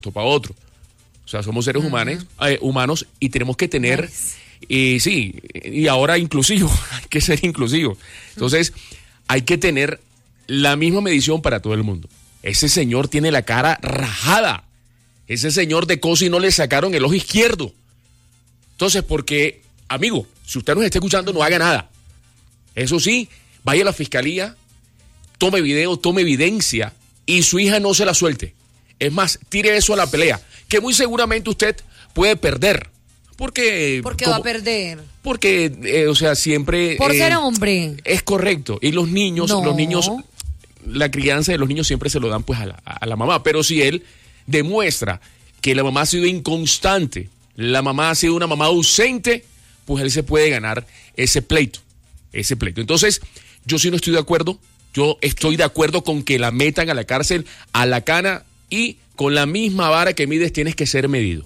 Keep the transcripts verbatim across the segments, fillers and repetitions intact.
para otro. O sea, somos seres uh-huh. humanos, eh, humanos y tenemos que tener, nice. eh, sí, y ahora inclusivo, hay que ser inclusivo. Entonces, hay que tener la misma medición para todo el mundo. Ese señor tiene la cara rajada. Ese señor de Cosi no le sacaron el ojo izquierdo. Entonces, porque, amigo, si usted nos está escuchando, no haga nada. Eso sí, vaya a la fiscalía, tome video, tome evidencia y su hija no se la suelte. Es más, tire eso a la pelea, que muy seguramente usted puede perder. Porque, ¿Por qué como, va a perder? Porque, eh, o sea, siempre... Por eh, ser hombre. Es correcto. Y los niños, no. los niños, la crianza de los niños siempre se lo dan pues a la, a la mamá. Pero si él demuestra que la mamá ha sido inconstante, la mamá ha sido una mamá ausente, pues él se puede ganar ese pleito. Ese pleito. Entonces, yo sí no estoy de acuerdo. Yo estoy de acuerdo con que la metan a la cárcel, a la cana, y con la misma vara que mides tienes que ser medido.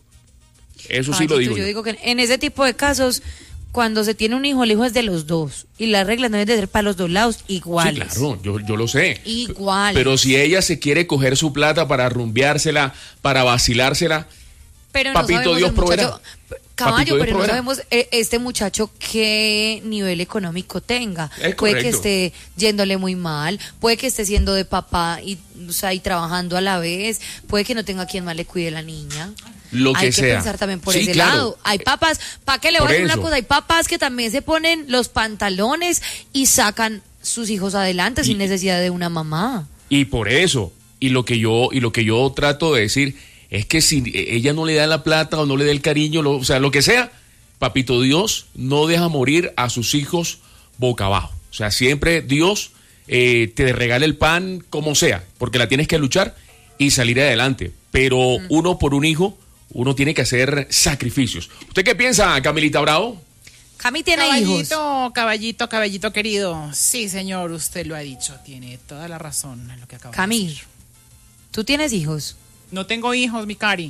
Eso sí lo digo yo. Yo digo que en ese tipo de casos, cuando se tiene un hijo, el hijo es de los dos. Y las reglas deben de ser para los dos lados iguales. Sí, claro, yo, yo lo sé. Igual. Pero si ella se quiere coger su plata para rumbeársela, para vacilársela, pero papito no Dios proveerá. Caballo, Papito pero Dios no sabemos eh, este muchacho qué nivel económico tenga. Es puede correcto. que esté yéndole muy mal, puede que esté siendo de papá y, o sea, y trabajando a la vez, puede que no tenga quien más le cuide a la niña. Lo que hay sea. que pensar también por sí, ese claro. lado. Hay papás, ¿para qué le voy a decir una cosa? Hay papás que también se ponen los pantalones y sacan sus hijos adelante y, sin necesidad de una mamá. Y por eso, y lo que yo, y lo que yo trato de decir es que si ella no le da la plata o no le da el cariño, lo, o sea, lo que sea, papito Dios no deja morir a sus hijos boca abajo. O sea, siempre Dios eh, te regala el pan como sea, porque la tienes que luchar y salir adelante. Pero mm. uno por un hijo, uno tiene que hacer sacrificios. ¿Usted qué piensa, Camilita Bravo? Cami tiene caballito, hijos. Caballito, caballito, caballito querido. Sí, señor, usted lo ha dicho. Tiene toda la razón en lo que acaba Cami, de decir. ¿tú tienes hijos? No tengo hijos, mi cari.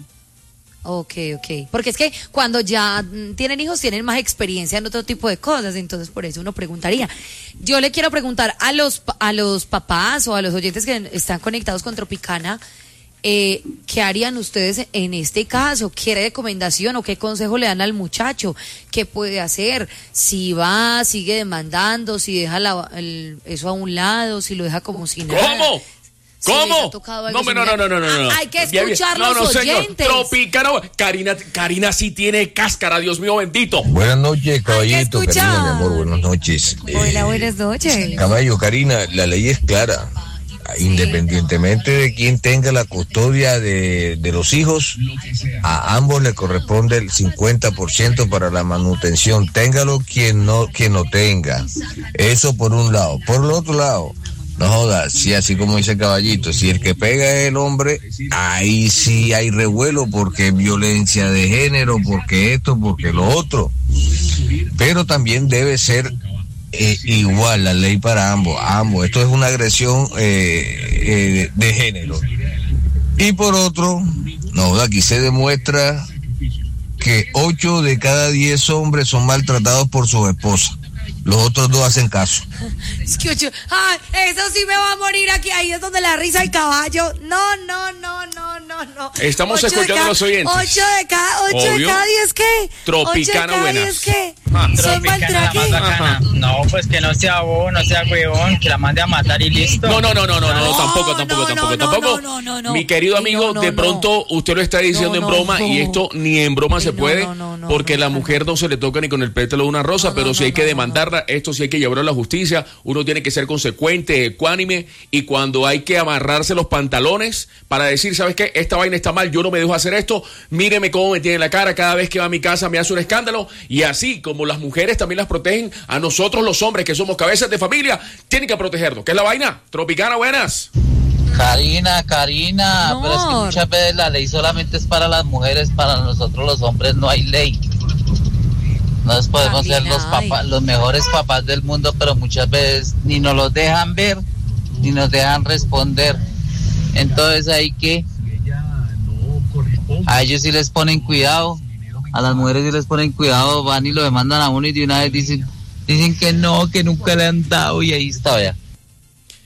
Ok, ok. Porque es que cuando ya tienen hijos tienen más experiencia en otro tipo de cosas, entonces por eso uno preguntaría. Yo le quiero preguntar a los a los papás o a los oyentes que están conectados con Tropicana, eh, ¿qué harían ustedes en este caso? ¿Qué recomendación o qué consejo le dan al muchacho? ¿Qué puede hacer? Si va, sigue demandando, si deja la, el, eso a un lado, si lo deja como si nada. ¿Cómo? ¿Cómo? No, no, no, no, no, no, no. Hay que escuchar no, los no, oyentes. Señor. Tropicana, Karina, Karina sí tiene cáscara, Dios mío bendito. Buenas noches, caballito, Karina, mi amor, buenas noches. Hola, eh, buenas noches. Caballo, Karina, la ley es clara. Independientemente de quién tenga la custodia de, de los hijos, a ambos le corresponde el cincuenta por ciento para la manutención, téngalo quien no, quien no tenga. Eso por un lado. Por el otro lado, no jodas, sí, así como dice Caballito, si el que pega es el hombre, ahí sí hay revuelo porque violencia de género, porque esto, porque lo otro. Pero también debe ser eh, igual la ley para ambos, ambos. Esto es una agresión eh, eh, de género. Y por otro, no jodas, aquí se demuestra que ocho de cada diez hombres son maltratados por su esposa. Los otros dos hacen caso. Es que ocho, ah, eso sí me va a morir aquí. Ahí es donde la risa del caballo. No, no, no, no, no, no. Estamos ocho escuchando cada, a los oyentes. Ocho de cada, ocho Obvio. de cada diez, ¿qué? Tropicana buenas. ¿Qué? Ah, Son maltratados. No, pues que no sea bobo, no sea huevón, que la mande a matar y listo. No, no, no, no, no, no, No, tampoco, tampoco, no, tampoco, no, tampoco. no, no, no, Mi querido amigo, no, no, de no. pronto usted lo está diciendo No, en broma no, y esto ni en broma se no, puede, no, no, no, porque no, la no, mujer no se le toca ni con el pétalo de una rosa, No, no, pero si no, hay que no, demandarla, esto sí hay que llevarlo a la justicia, uno tiene que ser consecuente, ecuánime, y cuando hay que amarrarse los pantalones para decir, ¿sabes qué? Esta vaina está mal, yo no me dejo hacer esto, míreme cómo me tiene la cara, cada vez que va a mi casa me hace un escándalo, y así como las mujeres también las protegen, a nosotros los hombres que somos cabezas de familia, tienen que protegernos. ¿Qué es la vaina? Tropicana, buenas. Karina, Karina, No. pero es que muchas veces la ley solamente es para las mujeres, para nosotros los hombres no hay ley. Nos podemos También ser los hay. papás, los mejores papás del mundo, pero muchas veces ni nos los dejan ver, ni nos dejan responder. Entonces hay que, a ellos sí les ponen cuidado, a las mujeres sí les ponen cuidado, van y lo demandan a uno y de una vez dicen, dicen que no, que nunca le han dado y ahí está, ya.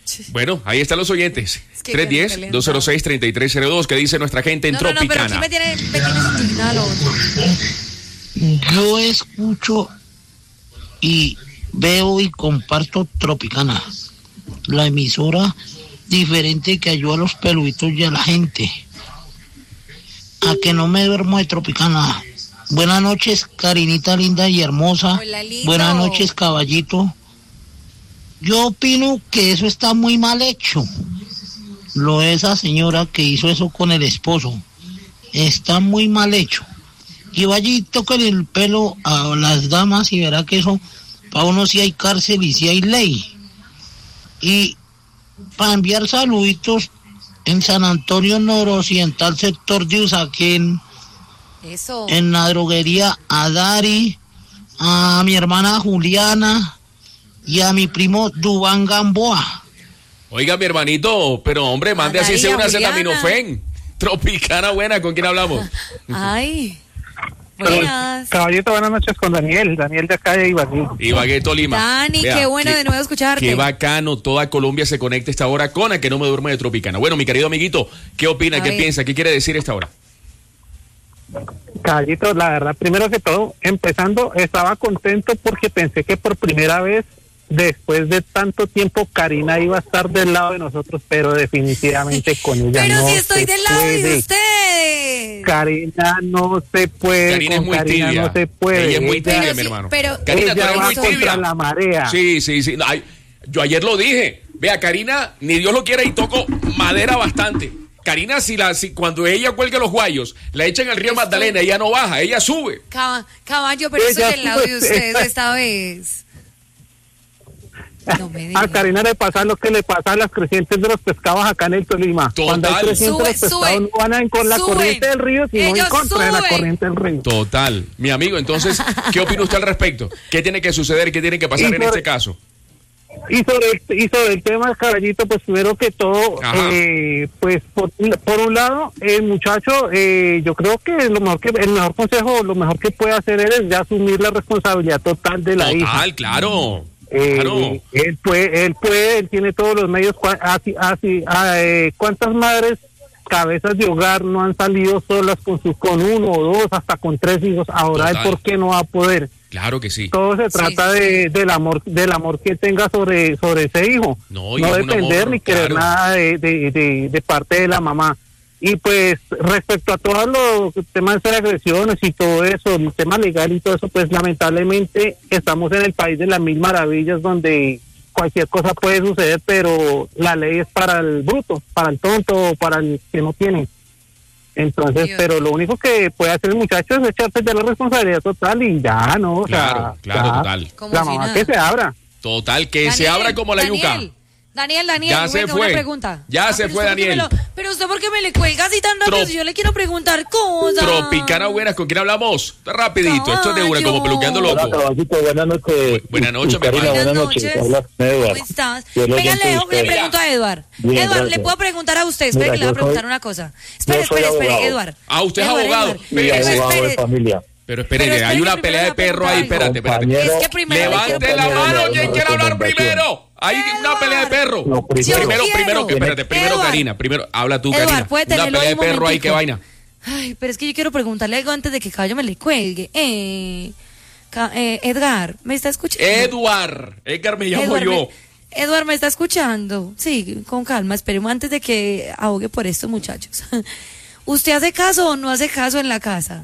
Bueno, ahí están los oyentes. Es que tres uno qué cero, dos cero seis, tres tres cero dos. ¿Qué dice nuestra gente en No, no, no, pero Tropicana? aquí me tiene, me tienes indignada lo otro. Yo escucho y veo y comparto Tropicana, la emisora diferente que ayuda a los peluditos y a la gente. A que no me duermo de Tropicana. Buenas noches, Karinita linda y hermosa. Hola, lindo. Buenas noches, caballito. Yo opino que eso está muy mal hecho. Lo de esa señora que hizo eso con el esposo. Está muy mal hecho. Y vaya y toquen el pelo a las damas y verá que eso, para uno sí hay cárcel y sí hay ley. Y para enviar saluditos en San Antonio Noroccidental, sector de Usaquén, Eso. en la droguería a Dari, a mi hermana Juliana y a mi primo Dubán Gamboa. Oiga, mi hermanito, pero hombre, mande así Adarí, sea una Juliana. acetaminofén. Tropicana buena, ¿con quién hablamos? Ay. Buenas. Caballito, buenas noches con Daniel, Daniel de acá de Ibagué. Ibagué, Tolima. Dani, Vea, qué bueno de nuevo escucharte. Qué bacano, toda Colombia se conecta a esta hora con A que no me duerme de Tropicana. Bueno, mi querido amiguito, ¿qué opina, A qué ver. piensa, qué quiere decir esta hora? Caballito, la verdad, primero que todo, empezando, estaba contento porque pensé que por primera vez, después de tanto tiempo, Karina iba a estar del lado de nosotros, pero definitivamente con ella Pero no si estoy se del lado de puede. ustedes. Karina no se puede, Karina es con muy Karina tibia. no se puede. Ella es muy Ella- tibia, Pero mi sí, hermano. pero- Karina, tú ella eres va muy contra tibia. la marea. Sí, sí, sí. Ay, yo ayer lo dije. Vea, Karina, ni Dios lo quiera y toco madera bastante. Karina, si la, si cuando ella cuelga los guayos, la echan al río Estoy- Magdalena, ella no baja, ella sube. Caba- Caballo, pero Ella estoy del lado de sube. ustedes esta vez. No me A digas. Karina le pasa lo que le pasa a las crecientes de los pescados acá en el Tolima. Total. Cuando hay crecientes Sube, los pescados sube, no van a ir con la suben. corriente del río, sino en Ellos contra de la suben. corriente del río. Total. Mi amigo, entonces, ¿qué opina usted al respecto? ¿Qué tiene que suceder? ¿Qué tiene que pasar Y en por- este caso? Y sobre el, y sobre el tema, Caballito, pues primero que todo, Ajá. eh, pues por, por un lado, el muchacho, eh, yo creo que lo mejor que el mejor consejo, lo mejor que puede hacer él es ya asumir la responsabilidad total de la hija. Total, claro. Eh, Claro. él puede, él puede, él tiene todos los medios. cua- Así, así, ah, eh, ¿cuántas madres cabezas de hogar no han salido solas con sus, con uno o dos, hasta con tres hijos? Ahora él, Total. ¿por qué no va a poder? Claro que sí. Todo se trata sí, de, del amor, del amor que tenga sobre, sobre ese hijo. No, y es un depender amor, ni querer claro. nada de, de, de, de parte de la mamá. Y pues respecto a todos los temas de agresiones y todo eso, el tema legal y todo eso, pues lamentablemente estamos en el país de las mil maravillas donde cualquier cosa puede suceder, pero la ley es para el bruto, para el tonto, para el que no tiene. Entonces, Dios. pero lo único que puede hacer el muchacho es echarse ya la responsabilidad total y ya, ¿no? O Claro, sea, claro, ya, total. Como la si mamá nada. que se abra. Total, que se Daniel, abra como la yuca. Daniel, Daniel, Daniel, Ya se venga, fue. una pregunta. Ya se pero fue, usted por qué me Daniel. lo- pero usted, ¿por qué me le cuelga así tan rápido? Trop- Si yo le quiero preguntar cosas. Tropicana buenas, ¿con quién hablamos? Rapidito, esto es de una, como peluqueando Hola, loco. caballito, buenas noches. Buenas noches, mi Karina, hermano. buenas Buenas noches. noches. Habla con Eduardo. ¿Cómo estás? Fiel Venga, oyente le, de le ustedes. pregunto a Eduard. Bien, Eduard, gracias. le puedo preguntar a usted. Espere Mira, que le voy a yo preguntar soy- una cosa. Espere, yo soy espere, espere, abogado. Eduard. Ah, usted es Eduard, abogado. Eduard. Y Espere, Pero abogado de espere, familia. Pero espere, Pero que hay espere, una que pelea de primero perro le ahí, pregunto espérate, espérate. Compañero, Es que primero le Levante quiero la preguntar. mano, ¿quién quiere hablar recomendación. primero? Hay una pelea de perro. No, primero. Yo Primero, quiero. primero, que espérate, primero Eduard. Karina, primero, habla tú, Eduard, Karina. puede Una tenerlo pelea ahí de un perro ahí, qué momentico. vaina. Ay, pero es que yo quiero preguntarle algo antes de que Caballo me le cuelgue. Eh, Ca- eh, Edgar, ¿me está escuchando? Eduard, Edgar me llamo Eduard, yo. me- Eduard, ¿me está escuchando? Sí, con calma, esperemos antes de que ahogue por esto, muchachos. ¿Usted hace caso o no hace caso en la casa?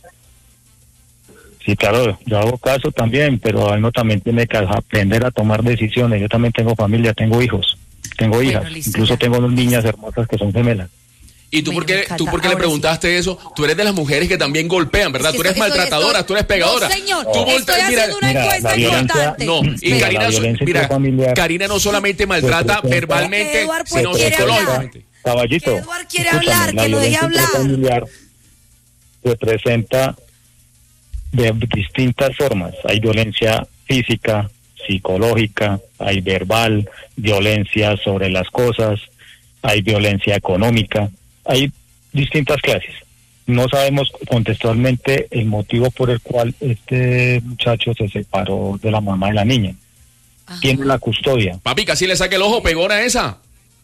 Sí, claro, yo hago caso también, pero uno también tiene que aprender a tomar decisiones. Yo también tengo familia, tengo hijos, tengo Bueno, hijas, listo, incluso ya. tengo dos niñas hermosas que son gemelas. ¿Y tú Bueno, por qué, me encanta. tú por qué le Ahora preguntaste eso? Tú eres de las mujeres que también golpean, ¿verdad? Es que tú eres estoy- estoy- maltratadora, estoy- tú eres pegadora. No, señor, Tú estoy volteas- haciendo una mira, encuesta la violencia- importante. No, y Mira, Karina, la so- violencia mira, intrafamiliar Karina no solamente maltrata representa- verbalmente, Eduard, pues, sino quiere hablar. psicológicamente. Caballito, Que Eduard quiere escúchame, hablar, la que lo deje violencia hablar. intrafamiliar representa de distintas formas. Hay violencia física, psicológica, hay verbal, violencia sobre las cosas, hay violencia económica, hay distintas clases. No sabemos contextualmente el motivo por el cual este muchacho se separó de la mamá de la niña. Ajá. tiene la custodia. Papi, casi le saque el ojo pegona esa.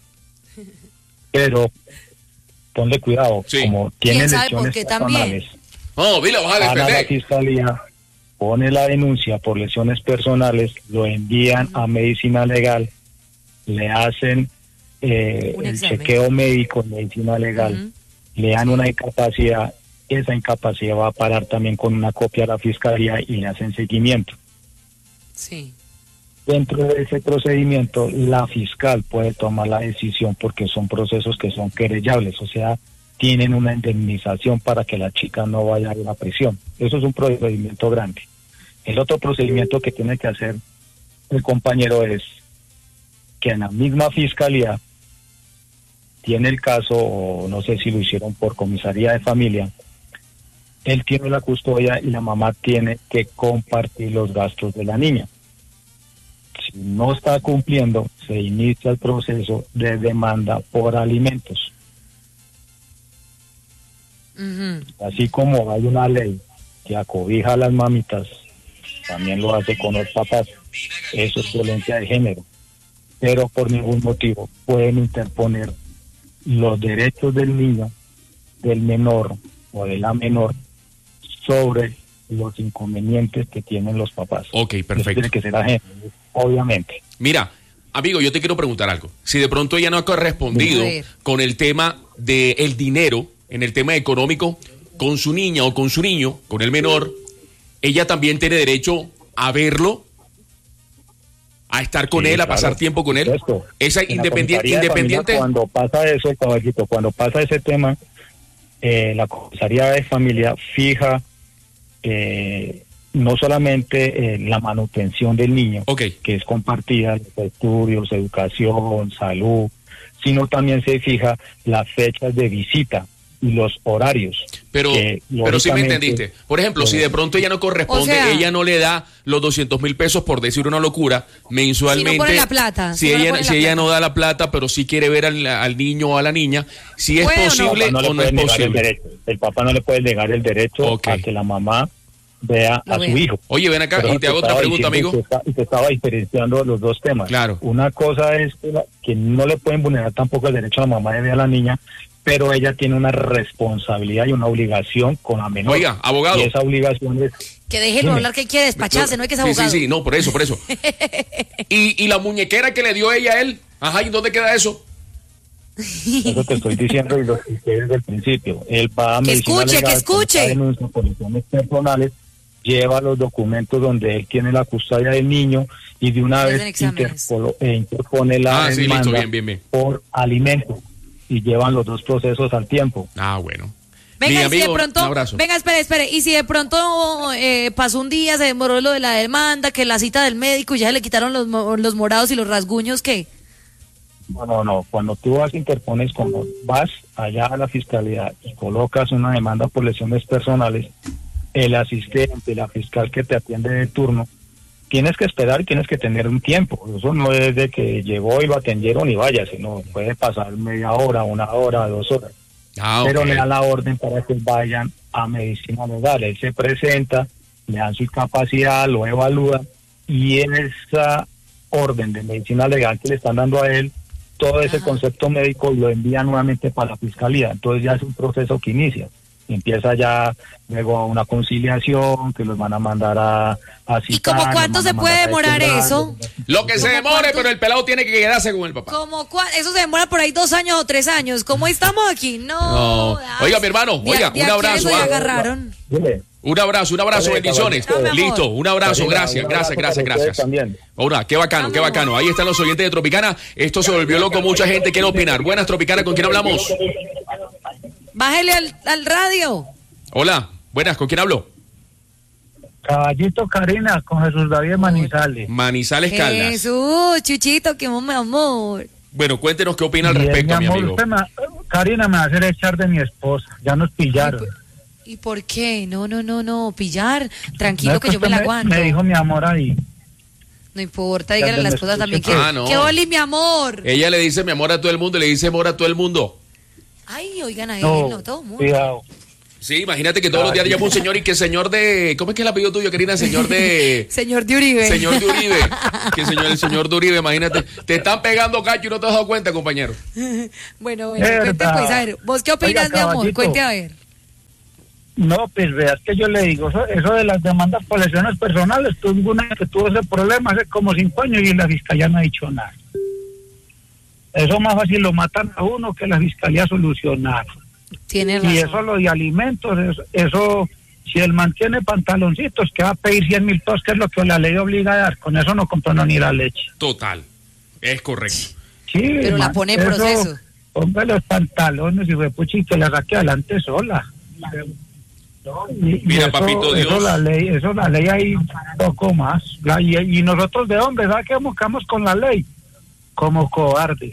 Pero ponle cuidado, Sí. como tiene ¿Quién sabe por lesiones qué también? personales, No, dile, vas a van a la defender. fiscalía, pone la denuncia por lesiones personales, lo envían a medicina legal, le hacen eh, Un el examen. chequeo médico en medicina legal, Ujú. le dan una incapacidad, esa incapacidad va a parar también con una copia a la fiscalía y le hacen seguimiento. Sí. Dentro de ese procedimiento, la fiscal puede tomar la decisión porque son procesos que son querellables, o sea, tienen una indemnización para que la chica no vaya a la prisión. Eso es un procedimiento grande. El otro procedimiento que tiene que hacer el compañero es que en la misma fiscalía tiene el caso, o no sé si lo hicieron por comisaría de familia, él tiene la custodia y la mamá tiene que compartir los gastos de la niña. Si no está cumpliendo, se inicia el proceso de demanda por alimentos. Ujú. Así como hay una ley que acobija a las mamitas, también lo hace con los papás. Eso es violencia de género. Pero por ningún motivo pueden interponer los derechos del niño, del menor o de la menor sobre los inconvenientes que tienen los papás. Ok, Eso perfecto. tiene que ser ajeno, obviamente. Mira, amigo, yo te quiero preguntar algo. Si de pronto ella no ha correspondido A ver. con el tema del dinero, en el tema económico, con su niña o con su niño, con el menor, ella también tiene derecho a verlo, a estar con Sí, él, a claro, pasar tiempo con él. supuesto. Esa En la independiente, comisaría de independiente. familia, cuando pasa eso, caballito, cuando pasa ese tema, eh, la comisaría de familia fija eh, no solamente eh, la manutención del niño, Ok. que es compartida, los estudios, educación, salud, sino también se fija las fechas de visita y los horarios. Pero, que, pero sí me lógicamente, entendiste. Por ejemplo, si de pronto ella no corresponde, O sea- ella no le da los doscientos mil pesos, por decir una locura, mensualmente. Si no pone la plata, Si, si no le ella, pone si la ella plata. no da la plata, pero sí quiere ver al, al niño o a la niña, si es ¿Puede o no? posible El papá no o le no es puede negar el posible. derecho. El papá no le puede negar el derecho Ok. a que la mamá vea Lo a vea. su hijo. Oye, ven acá Pero y te hago otra estaba pregunta, diciendo amigo. que está- Y te estaba diferenciando los dos temas. Claro. Una cosa es que, la- que no le pueden vulnerar tampoco el derecho a la mamá de ver a la niña, pero ella tiene una responsabilidad y una obligación con la menor. Oiga, abogado. Y esa obligación es... Que déjenlo Dime. hablar, que quiere despacharse, no hay que ser Sí, abogado. sí, sí, no, por eso, por eso. y, y la muñequera que le dio ella a él, ajá, ¿y dónde queda eso? Eso te estoy diciendo y lo expliqué desde el principio. Él va a Que medicina escuche, legal, que escuche. presenta denuncia por lesiones personales, lleva los documentos donde él tiene la custodia del niño y de una Le vez hacen exámenes. interpolo- eh, interpone la Ah, sí, listo, demanda bien, bien, bien. por alimentos y llevan los dos procesos al tiempo. Ah, bueno. Venga, Mi y si de amigo, pronto, un abrazo. venga, espere, espere, y si de pronto eh, pasó un día, se demoró lo de la demanda, que la cita del médico y ya le quitaron los, mo- los morados y los rasguños, ¿qué? No, no, no. Cuando tú vas, interpones, como vas allá a la fiscalía y colocas una demanda por lesiones personales, el asistente, la fiscal que te atiende de turno, tienes que esperar y tienes que tener un tiempo. Eso no es de que llegó y lo atendieron y vaya, sino puede pasar media hora, una hora, dos horas. Ah, Pero ok. le dan la orden para que vayan a medicina legal. Él se presenta, le dan su capacidad, lo evalúan y en esa orden de medicina legal que le están dando a él, todo ese Ajá. concepto médico lo envía nuevamente para la fiscalía. Entonces ya es un proceso que inicia. Empieza ya luego una conciliación que los van a mandar a, a ¿Y citar. como los cuánto van se a puede mandar a demorar exonerar, eso? Lo que se ¿Cómo demore, cuánto? pero el pelado tiene que quedarse con el papá. ¿Cómo cua- Eso se demora por ahí dos años o tres años. ¿Cómo estamos aquí? No. No. ay, Oiga, mi hermano, de- oiga, de un aquí a abrazo, eso ya ah. agarraron. Dile. Un abrazo, un abrazo, Dale, bendiciones. caballito. Dame, amor. Listo, un abrazo, Karina, gracias, un gracias, abrazo gracias, para ustedes gracias. también. Ahora, qué bacano, qué bacano. Ahí están los oyentes de Tropicana. Esto se volvió loco, mucha gente quiere opinar. Buenas, Tropicana, ¿con quién hablamos? Bájele al, al radio. Hola, buenas, ¿con quién hablo? Caballito Karina, con Jesús David Manizales. Manizales Caldas. Jesús, Chuchito, que mi amor. Bueno, cuéntenos qué opina al Bien, respecto, mi amor, amigo. usted me- Karina me va a hacer echar de mi esposa. Ya nos pillaron. ¿Y por qué? No, no, no, no, pillar. Tranquilo No, que yo me usted la aguanto. Me dijo mi amor ahí. No importa, dígale a la me esposa escucha. también que, Ah, no. que Oli, mi amor. Ella le dice mi amor a todo el mundo y le dice amor a todo el mundo. Ay, oigan a él, No, no, todo el mundo. cuidado. Sí, imagínate que todos los días llama un señor y que señor de... ¿Cómo es que es el apellido tuyo, Karina? Señor de... Señor de Uribe. Señor de Uribe. Que señor, el señor de Uribe, imagínate. Te están pegando cacho y no te has dado cuenta, compañero. Bueno, bueno, cuente pues, a ver. ¿Vos qué opinas, Oiga, mi amor? caballito. Cuente a ver. No, pues veas que yo le digo, eso, eso de las demandas por lesiones personales, tuve una que tuvo ese problema hace como cinco años y la fiscalía no ha dicho nada. Eso más fácil lo matan a uno que la fiscalía solucionar. Tiene razón. Y eso lo de alimentos, eso, eso si él mantiene pantaloncitos, que va a pedir cien mil pesos, que es lo que la ley obliga a dar, con eso no compró no ni la leche. Total, es correcto. Sí, Pero la man, pone en eso, proceso. Ponga los pantalones y fue puchi que la saque adelante sola. Y, y Mira, eso, papito Dios. Eso la ley, eso la ley hay poco más. La, y, y nosotros de hombres, ¿sabes qué buscamos con la ley? Como cobardes.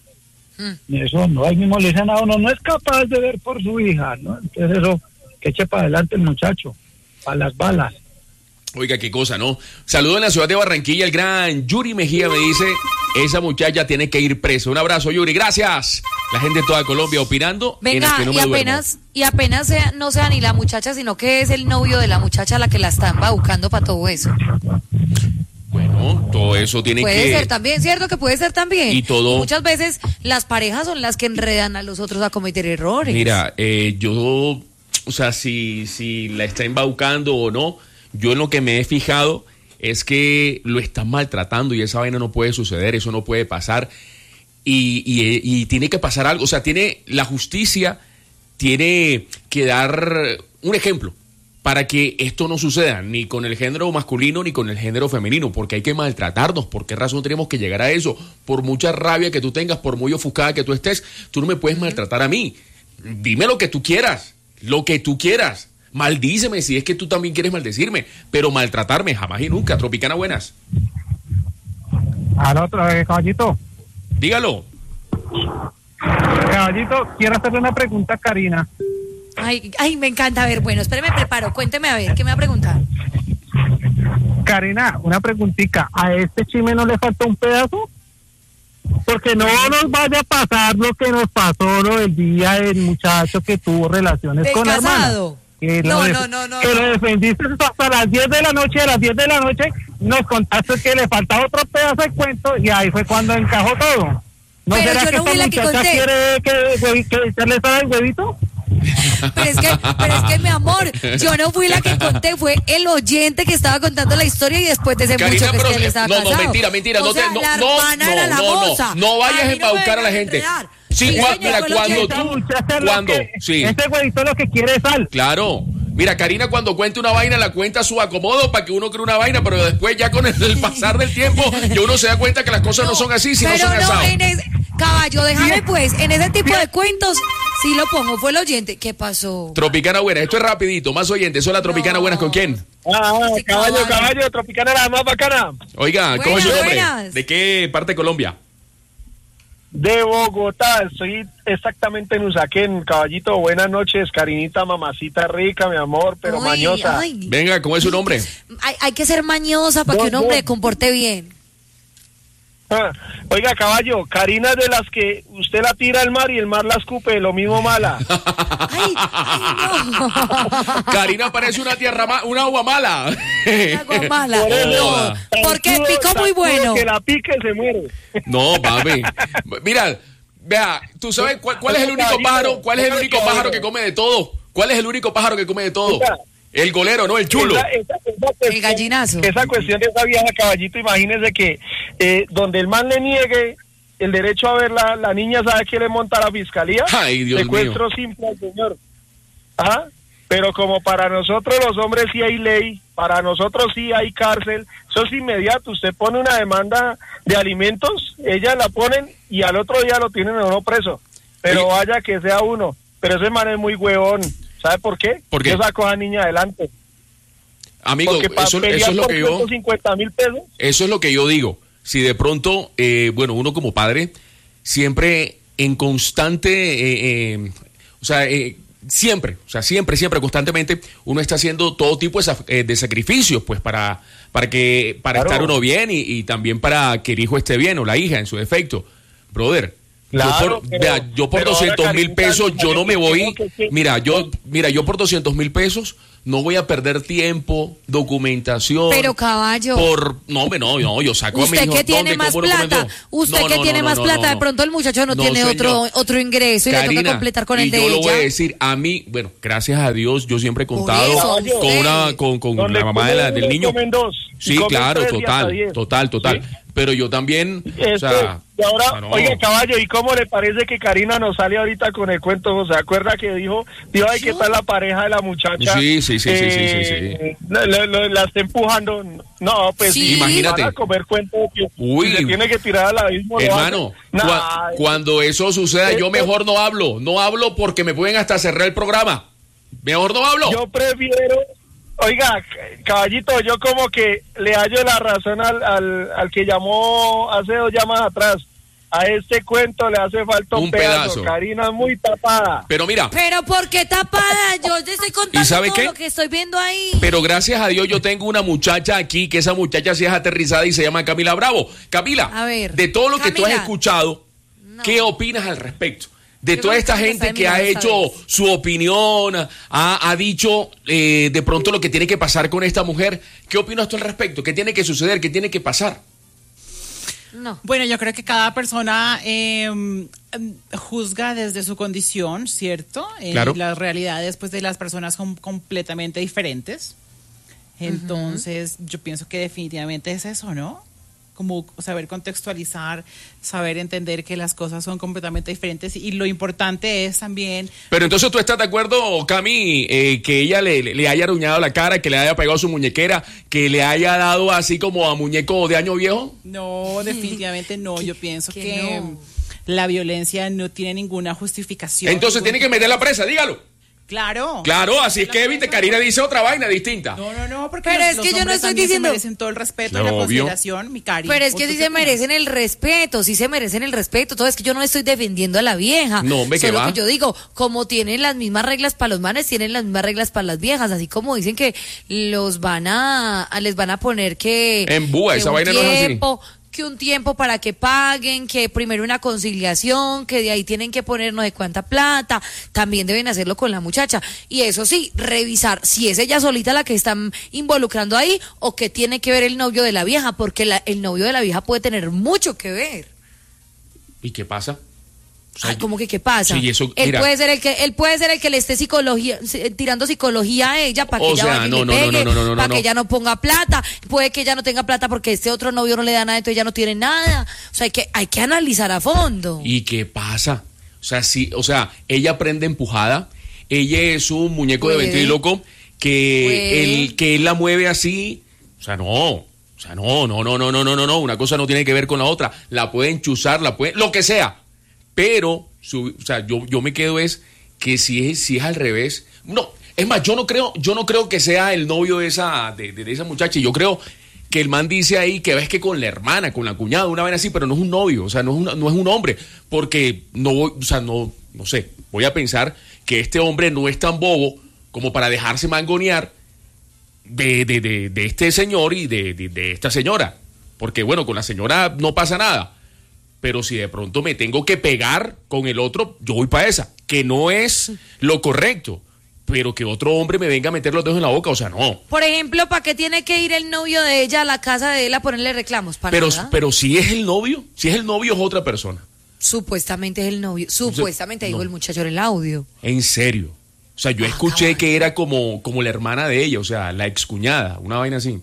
Y eso no, ahí mismo le dicen a uno, no es capaz de ver por su hija, ¿no? Entonces eso, que eche para adelante el muchacho, para las balas. Oiga, qué cosa, ¿no? Saludo en la ciudad de Barranquilla, el gran Yuri Mejía me dice, esa muchacha tiene que ir presa. Un abrazo, Yuri, gracias. La gente de toda Colombia opinando. Venga, en el que no y me apenas, duermo. y apenas sea, no sea ni la muchacha, sino que es el novio de la muchacha la que la están buscando para todo eso. Bueno, todo eso tiene Puede que... ser también, ¿cierto? Que puede ser también. Y todo- Muchas veces las parejas son las que enredan a los otros a cometer errores. Mira, eh, yo, o sea, si, si la está embaucando o no, yo en lo que me he fijado es que lo están maltratando y esa vaina no puede suceder, eso no puede pasar y, y, y tiene que pasar algo, o sea, tiene la justicia tiene que dar un ejemplo para que esto no suceda ni con el género masculino ni con el género femenino, porque hay que maltratarnos. ¿Por qué razón tenemos que llegar a eso? Por mucha rabia que tú tengas, por muy ofuscada que tú estés, tú no me puedes maltratar a mí. Dime lo que tú quieras, lo que tú quieras. Maldíceme si es que tú también quieres maldecirme, pero maltratarme jamás y nunca. Tropicana, buenas. Al otro, eh, caballito. Dígalo. Caballito, quiero hacerle una pregunta a Karina. Ay, ay, me encanta. A ver, bueno, espéreme, preparo. Cuénteme a ver, ¿qué me va a preguntar? Karina, una preguntita. ¿A este chisme no le falta un pedazo? Porque no nos vaya a pasar lo que nos pasó lo del día del muchacho que tuvo relaciones con la hermana. ¿Descasado? Que No, lo def- no, no, no, Que no. lo defendiste hasta las diez de la noche. A las diez de la noche nos contaste que le faltaba otro pedazo de cuento y ahí fue cuando encajó todo. ¿No Pero será yo que no fui esta la que muchacha conté. quiere que, que, que echarle sal al huevito? Pero es que, pero es que, mi amor, yo no fui la que conté, fue el oyente que estaba contando la historia y después de ese Karina, mucho que pero es que él estaba no, no, casado. mentira, mentira, O no te- sea, no, la no, hermana no, era la no, no, moza. no vayas a mí me embaucar a la vengan gente. enredar. Sí, Sí, cua- señor, mira, fue el cuando oyente. Esta tú- muchacha lo cuando, que- sí. Ese huevito lo que quiere es sal. Claro. Mira, Karina cuando cuenta una vaina la cuenta a su acomodo para que uno cree una vaina, pero después ya con el, el pasar del tiempo ya uno se da cuenta que las cosas no, son así, si no Pero son no, asados. en ese, caballo, déjame pues, en ese tipo de cuentos, sí lo pongo, fue el oyente. ¿Qué pasó? Tropicana buena, esto es rapidito, más oyentes. Hola, Tropicana No. buenas, ¿con quién? Ah, Sí, caballo, caballo. caballo, Tropicana la más bacana. Oiga, ¿cómo es su Buenas, nombre? buenas. ¿De qué parte de Colombia? De Bogotá, estoy exactamente en Usaquén, caballito. Buenas noches, Karinita, mamacita rica, mi amor, pero Ay, mañosa. ay. Venga, ¿cómo es su nombre? Hay, hay que ser mañosa para que un No, hombre no. se comporte bien. Ah, oiga, caballo, Karina es de las que usted la tira al mar y el mar la escupe, lo mismo mala. Ay, ay, no. Karina parece una tierra ma- una agua mala. Agua mala. Por eso, Joda. tan Porque crudo, picó tan muy crudo bueno. Que la pique se muere. No, papi. Mira, vea, ¿tú sabes cuál, cuál es el único pájaro? ¿Cuál es el único pájaro que come de todo? ¿Cuál es el único pájaro que come de todo? El golero, no el chulo. Esa- esa- esa cuestión- El gallinazo. Esa cuestión de esa vieja, caballito, imagínese que eh, donde el man le niegue el derecho a ver la, la niña, ¿sabe qué le monta a la fiscalía? Ay, Dios Secuestro simple al señor. ¿Ah? Pero como para nosotros los hombres sí hay ley, para nosotros sí hay cárcel, eso es inmediato. Usted pone una demanda de alimentos, ellas la ponen y al otro día lo tienen a uno preso. Pero Oye. vaya que sea uno. Pero ese man es muy huevón. ¿Sabe por qué? ¿Por qué? Yo saco a esa niña adelante. Amigo, Porque para eso, pelear eso es lo por que yo... ciento cincuenta mil pesos. Eso es lo que yo digo. Si de pronto, eh, bueno, uno como padre, siempre en constante, eh, eh, o sea, eh, siempre, o sea, siempre, siempre, constantemente, uno está haciendo todo tipo de, sa- eh, de sacrificios, pues, para, para que, para Claro. estar uno bien y, y también para que el hijo esté bien o la hija en su defecto. Brother, Claro, yo por, pero- vea, yo por pero ahora, doscientos mil Karencita, pesos yo no me voy, que- que- mira, yo, mira, yo por doscientos mil pesos no voy a perder tiempo, documentación. Pero, caballo. Por, no, hombre, no, no, yo saco a mi Usted hijo. que tiene ¿Dónde? más ¿Cómo lo plata, comento? usted No, que no, tiene no, más no, plata, no, de no. pronto el muchacho no, No, tiene señor. otro otro ingreso y le Karina, toca completar con el y de yo lo voy a ella. decir, a mí, bueno, gracias a Dios, yo siempre he Por contado eso, con usted. una, con, con Donde la mamá de la- comen del uno, niño. comen dos, y Sí, comen claro, tres y hasta total, diez. total, total. ¿Sí? Pero yo también, o Este, sea, y ahora, o sea, no. oye, caballo, ¿y cómo le parece que Karina nos sale ahorita con el cuento? ¿Se acuerda que dijo, dijo, ay, qué tal la pareja de la muchacha? Sí, sí, sí, sí, sí, sí, Eh, lo- lo- lo- la está empujando. No, pues Sí. sí, Imagínate. van a comer cuento que Uy. si se tiene que tirar al abismo. lo hermano, hace. cua- Nah, cuando eso suceda, yo esto- mejor no hablo, no hablo porque me pueden hasta cerrar el programa. Mejor no hablo. Yo prefiero, oiga, c- caballito, yo como que le hallo la razón al, al, al que llamó hace dos llamadas atrás. A este cuento le hace falta un, Un pedazo. pedazo. Karina es muy tapada. Pero mira, Pero ¿por qué tapada? Yo te estoy contando ¿Y sabe todo qué? lo que estoy viendo ahí. pero gracias a Dios yo tengo una muchacha aquí, que esa muchacha sí es aterrizada y se llama Camila Bravo. Camila, A ver, de todo lo que tú has Camila. escuchado, No. ¿qué opinas al respecto? De Yo toda creo esta que me gente está que ha mirando esta hecho vez. su opinión, ha, ha dicho eh, de pronto lo que tiene que pasar con esta mujer, ¿qué opinas tú al respecto? ¿Qué tiene que suceder? ¿Qué tiene que pasar? No. Bueno, yo creo que cada persona eh, juzga desde su condición, ¿cierto? Eh, Claro. Las realidades pues, de las personas son completamente diferentes. Entonces, yo pienso que definitivamente es eso, ¿no? Como saber contextualizar, saber entender que las cosas son completamente diferentes y lo importante es también... Pero entonces tú estás de acuerdo, Cami, eh, que ella le, le- le haya aruñado la cara, que le haya pegado su muñequera, que le haya dado así como a muñeco de año viejo. No, definitivamente no. Yo pienso que que, no. la violencia no tiene ninguna justificación. Entonces ningún tiene que meter la presa, dígalo. Claro. Claro, así es que, viste, Karina dice otra vaina distinta. No, no, no, porque Pero los, es que los yo no hombres estoy también diciendo- se merecen todo el respeto y Obvio. la consideración, mi cari. Pero es ¿O que tú sí qué se opinas? merecen el respeto, sí se merecen el respeto. Todo es que yo no estoy defendiendo a la vieja. No, hombre, ¿qué Solo va? que yo digo, como tienen las mismas reglas para los manes, tienen las mismas reglas para las viejas. Así como dicen que los van a, a- les van a poner que. En búa, que esa un vaina no es así. tiempo, que un tiempo para que paguen, que primero una conciliación, que de ahí tienen que poner no sé cuánta plata, también deben hacerlo con la muchacha. Y eso sí, revisar si es ella solita la que están involucrando ahí o que tiene que ver el novio de la vieja, porque la- el novio de la vieja puede tener mucho que ver. ¿Y qué pasa? O sea, Ay, ¿cómo que qué pasa? Sí, eso, él mira. puede ser el que él puede ser el que le esté psicología eh, tirando psicología a ella para que O ella sea, vaya y no, le no, no, pegue, no, no, no, para no. que ella no ponga plata, puede que ella no tenga plata porque este otro novio no le da nada, entonces ella no tiene nada. O sea, hay que hay que analizar a fondo. ¿Y qué pasa? O sea, sí, o sea, ella prende empujada, ella es un muñeco de Puede. ventríloco que Puede. él, que él la mueve así, o sea, no, o sea, no, no, no, no, no, no, no, no, una cosa no tiene que ver con la otra, la pueden chuzar, la pueden, lo que sea, pero, su- o sea, yo, yo me quedo es que si es, si es al revés, no, es más, yo no creo, yo no creo que sea el novio de esa, de, de- de esa muchacha, yo creo que el man dice ahí que ves que con la hermana, con la cuñada, una vez así, pero no es un novio, o sea, no es, una- no es un hombre, porque no voy, o sea, no, no sé, voy a pensar que este hombre no es tan bobo como para dejarse mangonear de, de, de, de este señor y de, de, de esta señora, porque bueno, con la señora no pasa nada, pero si de pronto me tengo que pegar con el otro, yo voy para esa, que no es lo correcto, pero que otro hombre me venga a meter los dedos en la boca, o sea, no. Por ejemplo, ¿para qué tiene que ir el novio de ella a la casa de él a ponerle reclamos? ¿Para Pero, nada? pero si es el novio, si es el novio es otra persona. Supuestamente es el novio. Supuestamente, digo no. el muchacho en el audio. En serio. O sea, yo Ah, escuché caballo. que era como, como la hermana de ella, o sea, la excuñada, una vaina así.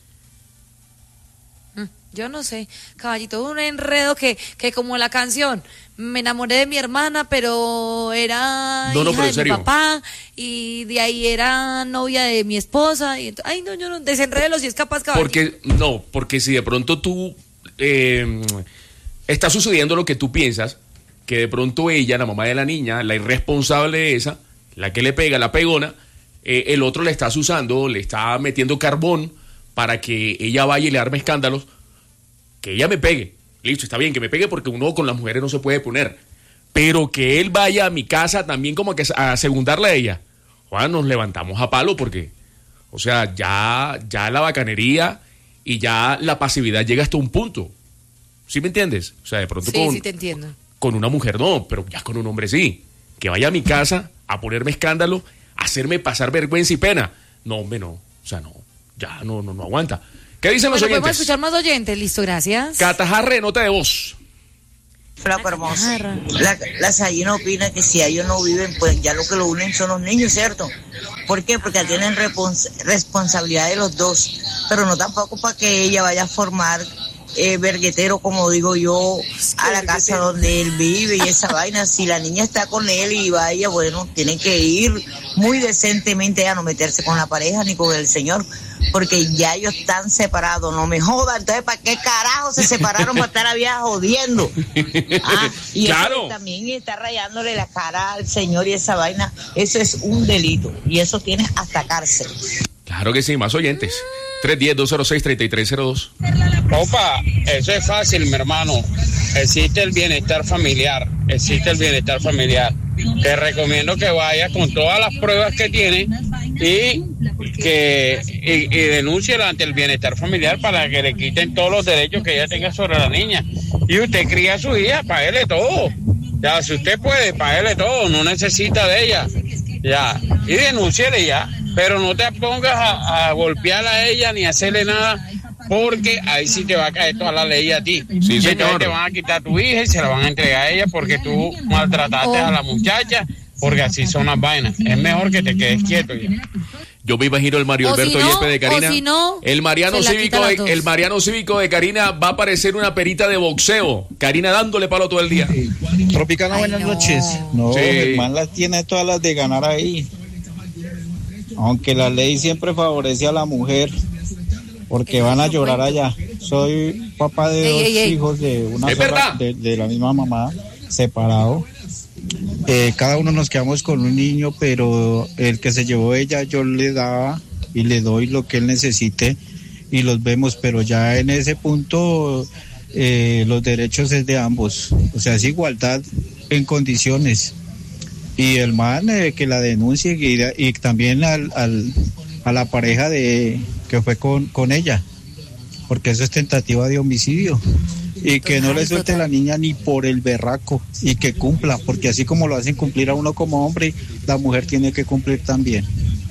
Mm, Yo no sé, caballito, un enredo que, que como la canción, me enamoré de mi hermana, pero era No, no, hija pero en de serio. mi papá, y de ahí era novia de mi esposa, y ent- ay no, yo no, desenrédelo si es capaz, caballito. Porque, no, porque si de pronto tú eh, está sucediendo lo que tú piensas, que de pronto ella, la mamá de la niña, la irresponsable esa, la que le pega, la pegona, eh, el otro le está usando, le está metiendo carbón para que ella vaya y le arme escándalos, que ella me pegue. Listo, está bien, que me pegue porque uno con las mujeres no se puede poner. Pero que él vaya a mi casa también como que a segundarla a ella. Juan, nos levantamos a palo porque, o sea, ya, ya la bacanería y ya la pasividad llega hasta un punto. ¿Sí me entiendes? O sea, de pronto Sí, con, sí te entiendo. con una mujer no, pero ya con un hombre sí. Que vaya a mi casa a ponerme escándalo, a hacerme pasar vergüenza y pena. No, hombre, no. O sea, no. Ya no, no, no aguanta. ¿Qué dicen los bueno, oyentes? Podemos escuchar más oyentes. Listo, gracias. Catajarre, nota de voz. Flaco hermoso. La, la Sayina opina que si ellos no viven, pues ya lo que lo unen son los niños, ¿cierto? ¿Por qué? Porque tienen respons- responsabilidad de los dos, pero no tampoco para que ella vaya a formar eh, verguetero, como digo yo, a la casa donde él vive y esa vaina. Si la niña está con él y vaya, bueno, tienen que ir muy decentemente a no meterse con la pareja ni con el señor, porque ya ellos están separados, no me jodan. Entonces, ¿para qué carajo se separaron para estar a vieja jodiendo? Ah, y claro. Eso también está rayándole la cara al señor y esa vaina, eso es un delito y eso tiene hasta cárcel. Claro que sí, más oyentes. tres uno cero, dos cero seis, tres tres cero dos. Opa, eso es fácil, mi hermano. Existe el bienestar familiar, existe el bienestar familiar. Te recomiendo que vayas con todas las pruebas que tiene y que y, y denuncie ante el bienestar familiar para que le quiten todos los derechos que ella tenga sobre la niña. Y usted cría a su hija, páguele todo. Ya, si usted puede, páguele todo, no necesita de ella. Ya, y denúnciele ya. Pero no te pongas a, a golpearla a ella ni a hacerle nada, porque ahí sí te va a caer toda la ley a ti. Sí, y señor. entonces te van a quitar a tu hija y se la van a entregar a ella porque tú maltrataste Oh. a la muchacha, porque así son las vainas. Es mejor que te quedes quieto ya. Yo me imagino el Mario O Alberto si no, Yepes de Karina. o si no, el Mariano se la Cívico quita de, las dos. el Mariano Cívico de Karina va a parecer una perita de boxeo. Karina dándole palo todo el día. Tropicana, Ay, buenas no. noches. No, Sí. Germán las tiene todas las de ganar ahí. Aunque la ley siempre favorece a la mujer, porque van a llorar allá. Soy papá de Ey, dos ey, ey. hijos de una Es sola- verdad. de, de la misma mamá, separado. Eh, cada uno nos quedamos con un niño, pero el que se llevó ella yo le daba y le doy lo que él necesite y los vemos, pero ya en ese punto eh, los derechos es de ambos, o sea, es igualdad en condiciones. Y el man eh, que la denuncie y, y también al, al, a la pareja de que fue con, con ella, porque eso es tentativa de homicidio. Y que no le suelte la niña ni por el berraco y que cumpla, porque así como lo hacen cumplir a uno como hombre, la mujer tiene que cumplir también.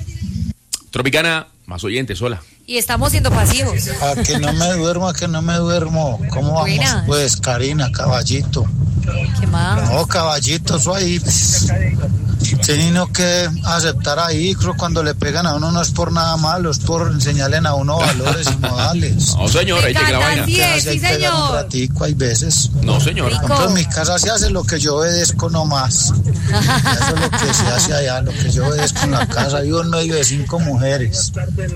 Tropicana, más oyentes, hola. Y estamos siendo pasivos. A que no me duermo, a que no me duermo. ¿Cómo vamos? Buenas. Pues, Karina, caballito. ¿Qué más? No, caballito, eso ahí. Pues, tienen que aceptar ahí. Creo cuando le pegan a uno no es por nada malo, es por enseñarle a uno valores y modales. No, señor, Me ahí te que la encanta, vaina. sí es, Así hay sí, que pegar un señor. ratico, hay veces. No, señor. Rico. Por ejemplo, en mi casa se hace lo que yo obedezco nomás. Eso es lo que se hace allá, lo que yo obedezco en la casa. Vivo en medio de cinco mujeres.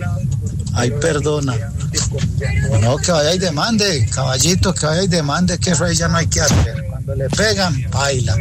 Ay, perdona. No, que vaya y demande, caballito, que vaya y demande, que eso ahí ya no hay que hacer. Cuando le pegan, baila.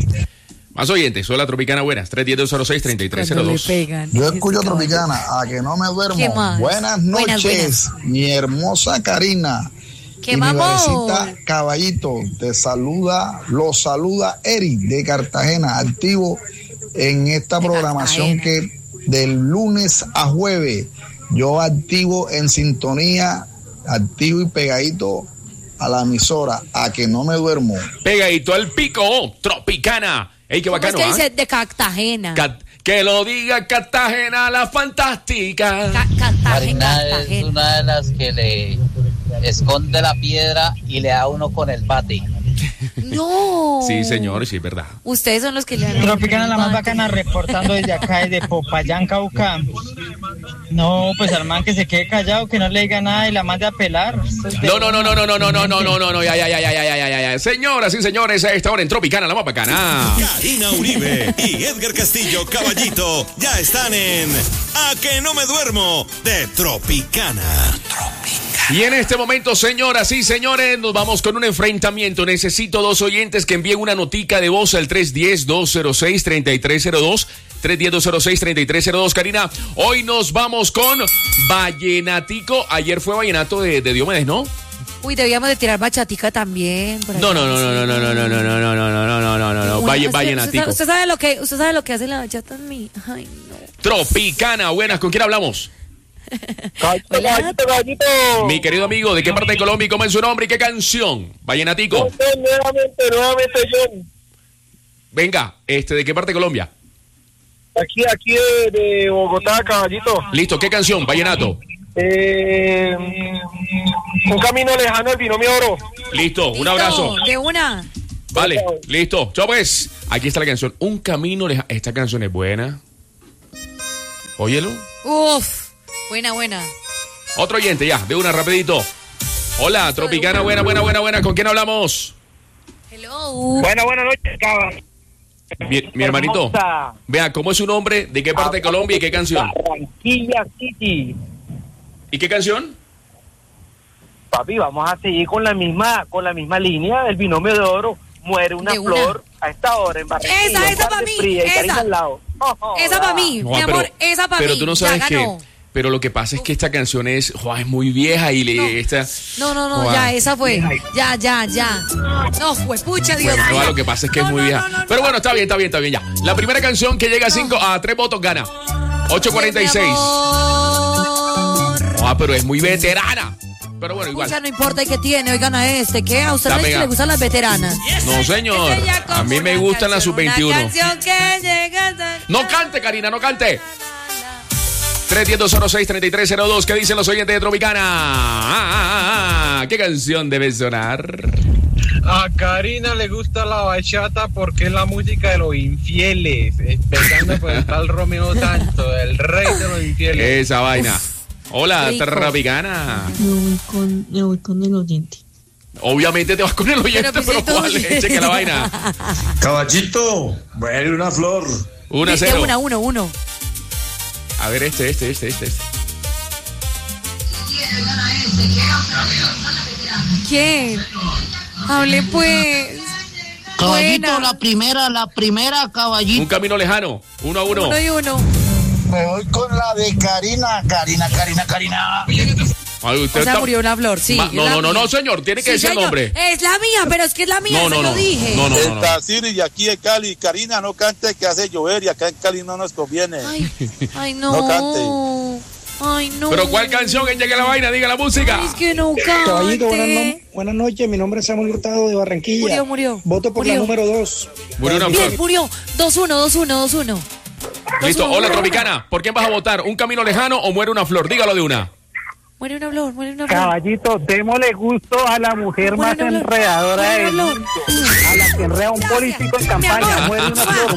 Más oyentes, hola Tropicana, buenas. tres uno cero, dos cero seis, tres tres cero Cuando le dos. pegan. Yo escucho Tropicana, a que no me duermo. ¿Qué más? Buenas Buenas, noches, mi hermosa Karina. ¿Qué Y mi vamos? bebecita Caballito, te saluda, los saluda Eric de Cartagena, activo en esta De programación Cartagena. que del lunes a jueves, yo activo en sintonía, activo y pegadito a la emisora, a que no me duermo. Pegadito al pico, Tropicana. Ey, qué ¿Cómo es bacano, que ¿ah? dice? De Cartagena. Cat- que lo diga Cartagena, la fantástica. Ca- Cartagena, Marina es Cartagena. una de las que le esconde la piedra y le da uno con el bate. No. Sí, señor, sí, es verdad. Ustedes son los que le han... Tropicana, la más bacana, reportando desde acá, desde Popayán, Cauca. No, pues al man que se quede callado, que no le diga nada y la mande a pelar. No, no, no, no, no, no, no, no, no, no, no, no, ya, ya, ya, ya, ya, ya, ya, ya. Señoras y señores, a esta hora en Tropicana, la más bacana. Karina Uribe y Edgar Castillo, Caballito, ya están en A que no me duermo de Tropicana. Y en este momento, señoras y señores, nos vamos con un enfrentamiento. Necesito dos oyentes que envíen una notica de voz al tres uno cero, dos cero seis, tres tres cero dos. tres uno cero, dos cero seis, tres tres cero dos. Karina, hoy nos vamos con Vallenatico. Ayer fue Vallenato de, de Diomedes, ¿no? Uy, debíamos de tirar bachatica también. por No, acá. no, no, no, no, no, no, no, no, no, no, no, no, no, no, no, no. Una- Valle, usted- Vallenatico. Usted, usted sabe lo que, usted sabe lo que hace la bachata en mí. Ay, no. Tropicana, buenas, ¿con quién hablamos? Caballito, caballito, caballito. Mi querido amigo, ¿de qué parte de Colombia y cómo es su nombre y qué canción? Vallenatico. No, no, nuevamente, nuevamente, John. Venga, este, ¿de qué parte de Colombia? Aquí, aquí de, de Bogotá, caballito. Listo, ¿qué canción? Vallenato. Eh, un camino lejano, el binomio oro. Listo, un abrazo. De una. Vale, listo. Chao pues. Aquí está la canción. Un camino lejano. Esta canción es buena. Óyelo. Uf, buena, buena. Otro oyente ya, de una rapidito. Hola, Tropicana, buena, buena, buena, buena. ¿Con quién hablamos? Hello. Buena, buena noche, cabrón. Mi, mi hermanito, vea, ¿cómo es su nombre? ¿De qué parte de Colombia y qué canción? Barranquilla City. ¿Y qué canción? Papi, vamos a seguir con la misma con la misma línea del binomio de oro. Muere una, De una. flor a esta hora en Barranquilla. Esa, esa para mí, esa. Esa para mí, No, mi pero- amor, esa para mí. Pero tú no sabes ya que. ganó. Pero lo que pasa es que esta canción es, joa, es muy vieja y le, No. esta. No, no, no, Joa. ya, esa fue. Ya, ya, ya. No, fue pucha, Dios Bueno, mío. no, lo que pasa es que es muy vieja. Pero bueno, está bien, está bien, está bien ya. La primera canción que llega a cinco, a tres votos gana. ocho cuarenta y seis. Ah, pero es muy veterana. Pero bueno, igual. Ya no importa el que tiene, oigan a este, ¿qué? ¿A usted Dame, le, ga. le gustan las veteranas? No, señor. A mí me gustan las sub veintiuno. Una canción que llega hasta- No cante, Karina, no cante. tres diez dos cero seis treinta y tres cero dos. ¿Qué dicen los oyentes de Tropicana? Ah, ah, ah, ¿qué canción debe sonar? A Karina le gusta la bachata porque es la música de los infieles. Empezando por el tal Romeo Santos, el rey de los infieles. Esa vaina. Hola, rico. Tropicana. Me voy con, me voy con el oyente. Obviamente te vas con el oyente, pero, ¿cuál es? Cheque la vaina. Caballito, bueno, una flor. Una Dice cero. Una, uno, uno. A ver, este, este, este, este. este. ¿Quién? Hable pues. Caballito, Buena. la primera, la primera, caballito. Un camino lejano. Uno a uno. Uno y uno. Me voy con la de Karina, Karina, Karina, Karina. Ay, usted O sea, está- murió una flor, sí. Ma- es no, la no, no, mía. no, señor. Tiene que Sí, decir el señor. nombre. Es la mía, pero es que es la mía, No, se no, lo no. dije. No, no, no, no. Esta Siri de aquí de Cali. Karina, no cante que hace llover y acá en Cali no nos conviene. Ay, ay, no. No cante. Ay, no. Pero ¿cuál canción? Que llegue la vaina, diga la música. Es que no cante. Caballito, buenas, no- buenas noches. Mi nombre es Samuel Hurtado de Barranquilla. Murió, murió. Voto por Murió. la número dos. Murió una Bien, flor. murió. dos uno, dos uno, dos uno. Listo. Hola, Tropicana. ¿Por quién vas a votar? ¿Un camino lejano o muere una flor? Dígalo de una. Muere una flor, muere una flor. Caballito, démosle gusto a la mujer Muere más una flor. enredadora Muere del una mundo. A la que enreda un político en campaña. Muere una flor,